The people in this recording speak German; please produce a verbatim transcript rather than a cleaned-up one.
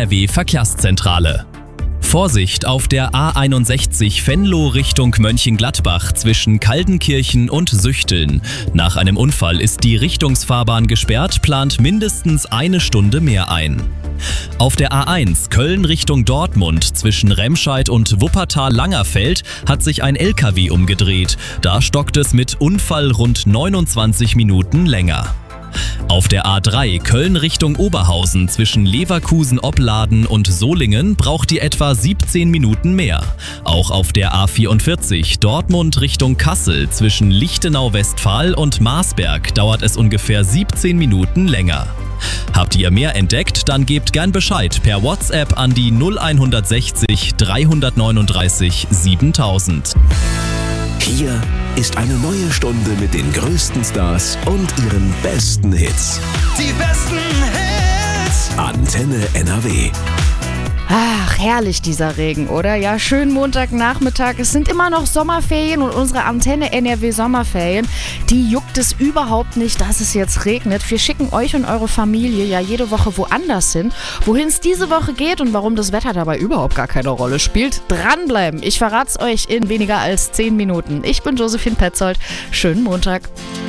R W-Verkehrszentrale. Vorsicht auf der A einundsechzig Venlo Richtung Mönchengladbach zwischen Kaldenkirchen und Süchteln. Nach einem Unfall ist die Richtungsfahrbahn gesperrt, plant mindestens eine Stunde mehr ein. Auf der A eins Köln Richtung Dortmund zwischen Remscheid und Wuppertal-Langerfeld hat sich ein L K W umgedreht. Da stockt es mit Unfall rund neunundzwanzig Minuten länger. Auf der A drei Köln Richtung Oberhausen zwischen Leverkusen-Opladen und Solingen braucht ihr etwa siebzehn Minuten mehr. Auch auf der A vierundvierzig Dortmund Richtung Kassel zwischen Lichtenau-Westphal und Marsberg dauert es ungefähr siebzehn Minuten länger. Habt ihr mehr entdeckt, dann gebt gern Bescheid per WhatsApp an die null sechzig dreihundertneununddreißig siebentausend. Hier ist eine neue Stunde mit den größten Stars und ihren besten Hits. Die besten Hits. Antenne N R W. Ach, herrlich dieser Regen, oder? Ja, schönen Montagnachmittag. Es sind immer noch Sommerferien und unsere Antenne N R W Sommerferien, die juckt es überhaupt nicht, dass es jetzt regnet. Wir schicken euch und eure Familie ja jede Woche woanders hin. Wohin es diese Woche geht und warum das Wetter dabei überhaupt gar keine Rolle spielt, dranbleiben. Ich verrat's euch in weniger als zehn Minuten. Ich bin Josephine Petzold. Schönen Montag.